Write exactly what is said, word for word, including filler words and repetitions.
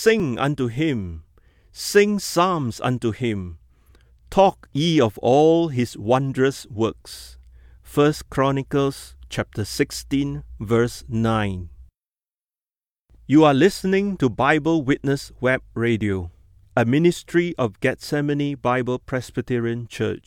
sing unto him, sing psalms unto him. Talk ye of all his wondrous works. First Chronicles chapter sixteen, verse nine. You are listening to Bible Witness Web Radio, a ministry of Gethsemane Bible Presbyterian Church.